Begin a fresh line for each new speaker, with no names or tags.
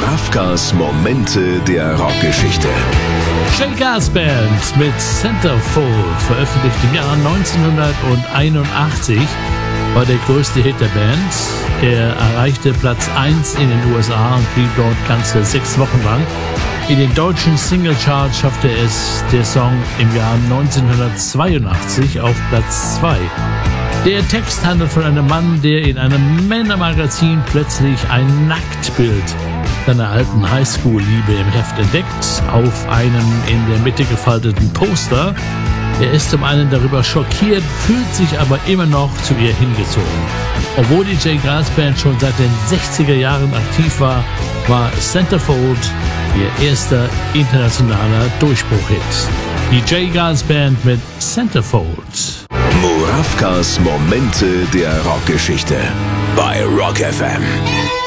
Murawkas Momente der Rockgeschichte.
Jay Gars Band mit Centerfold, veröffentlicht im Jahr 1981, war der größte Hit der Band. Er erreichte Platz 1 in den USA und blieb dort ganze 6 Wochen lang. In den deutschen Singlecharts schaffte es der Song im Jahr 1982 auf Platz 2. Der Text handelt von einem Mann, der in einem Männermagazin plötzlich ein Nacktbild seiner alten Highschool-Liebe im Heft entdeckt, auf einem in der Mitte gefalteten Poster. Er ist zum einen darüber schockiert, fühlt sich aber immer noch zu ihr hingezogen. Obwohl die Jay Gars Band schon seit den 60er Jahren aktiv war, war Centerfold ihr erster internationaler Durchbruchhit. Die Jay Gars Band mit Centerfold.
Murawkas Momente der Rockgeschichte bei Rock FM.